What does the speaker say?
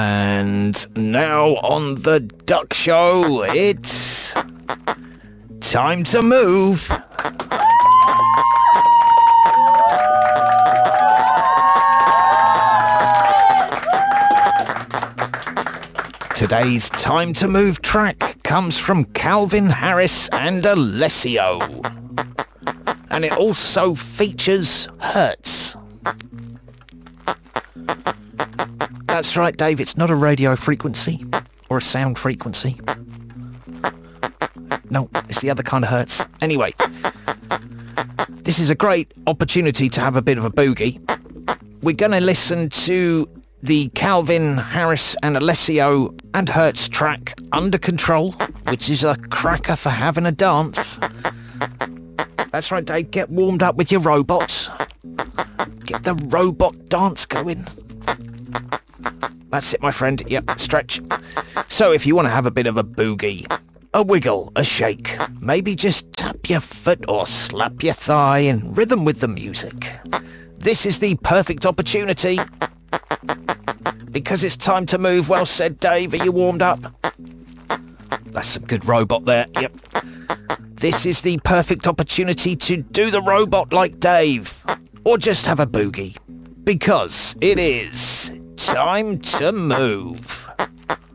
And now on the Duck Show, it's time to move. Today's Time to Move track comes from Calvin Harris and Alessio. And it also features Hertz. That's right, Dave, it's not a radio frequency or a sound frequency. No, it's the other kind of Hertz. Anyway, this is a great opportunity to have a bit of a boogie. We're going to listen to the Calvin Harris and Alessio and Hertz track Under Control, which is a cracker for having a dance. That's right, Dave, get warmed up with your robots. Get the robot dance going. That's it, my friend. Yep, stretch. So if you want to have a bit of a boogie, a wiggle, a shake, maybe just tap your foot or slap your thigh in rhythm with the music, this is the perfect opportunity. Because it's time to move. Well said, Dave. Are you warmed up? That's some good robot there. Yep. This is the perfect opportunity to do the robot like Dave. Or just have a boogie. Because it is time to move.